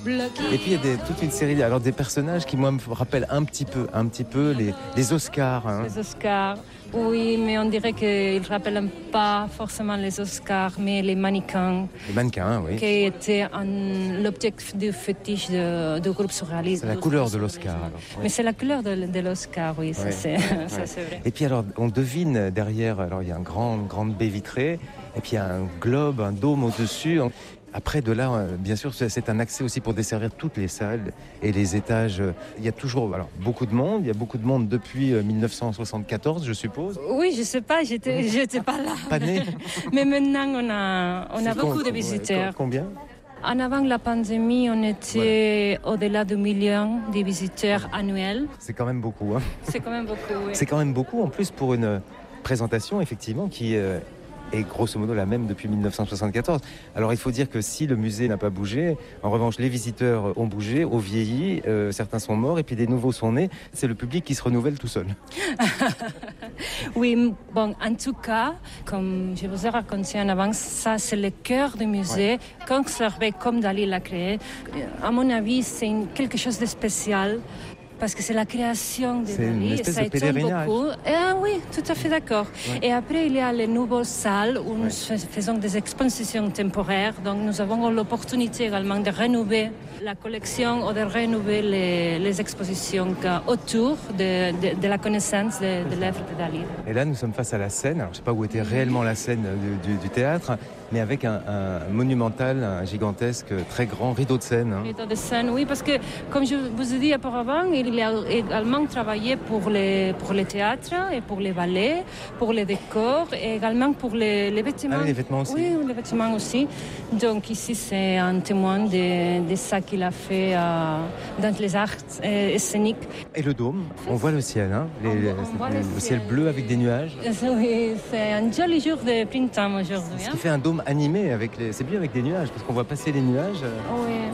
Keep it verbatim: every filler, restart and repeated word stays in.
Et puis il y a des, toute une série, alors des personnages qui moi me rappellent un petit peu, un petit peu les, les Oscars. Hein. Les Oscars, oui, mais on dirait qu'ils ne rappellent pas forcément les Oscars, mais les mannequins. Les mannequins, oui. Qui étaient un, l'objet du fétiche de, du groupe surréaliste. C'est la couleur de l'Oscar. Alors, oui. Mais c'est la couleur de, de l'Oscar, oui, ça, ouais. c'est, ouais. ça c'est vrai. Et puis alors, on devine derrière, alors il y a une grande, grande baie vitrée, et puis il y a un globe, un dôme au-dessus. Après, de là, bien sûr, c'est un accès aussi pour desservir toutes les salles et les étages. Il y a toujours alors, beaucoup de monde. Il y a beaucoup de monde depuis dix-neuf cent soixante-quatorze, je suppose. Oui, je ne sais pas, j'étais, j'étais pas là. Pas né. Mais maintenant, on a, on a beaucoup con, de visiteurs. Ouais, combien ? En avant la pandémie, on était voilà. au-delà de millions de visiteurs annuels. C'est quand même beaucoup. Hein. C'est quand même beaucoup, oui. C'est quand même beaucoup, en plus, pour une présentation, effectivement, qui... Euh, est grosso modo la même depuis dix-neuf cent soixante-quatorze. Alors il faut dire que si le musée n'a pas bougé, en revanche les visiteurs ont bougé, ont vieilli, euh, certains sont morts et puis des nouveaux sont nés. C'est le public qui se renouvelle tout seul. Oui, bon, en tout cas, comme je vous ai raconté en avant, ça c'est le cœur du musée, ouais. Conservé comme Dali l'a créé. À mon avis, c'est une, quelque chose de spécial. Parce que c'est la création de Dali, et ça étonne beaucoup. Et, ah oui, tout à fait d'accord. Ouais. Et après, il y a les nouvelles salles où nous ouais. faisons des expositions temporaires. Donc, nous avons l'opportunité également de rénover la collection ou de rénover les, les expositions autour de, de, de la connaissance de, de l'œuvre de Dali. Et là, nous sommes face à la scène. Alors, je ne sais pas où était réellement la scène du, du, du théâtre, mais avec un, un monumental, un gigantesque, très grand rideau de scène. Hein. Rideau de scène, oui, parce que, comme je vous ai dit auparavant, il a également travaillé pour les, pour les théâtres et pour les ballets, pour les décors et également pour les, les vêtements. Ah oui, les vêtements aussi. Oui, les vêtements aussi. Donc ici, c'est un témoin de, de ça qu'il a fait euh, dans les arts euh, scéniques. Et le dôme, on voit le ciel, hein, les, on, on voit le, le ciel bleu avec des nuages. Oui, c'est un joli jour de printemps aujourd'hui. Ce qui fait un dôme animé, avec les... c'est bien avec des nuages, parce qu'on voit passer les nuages. Oui,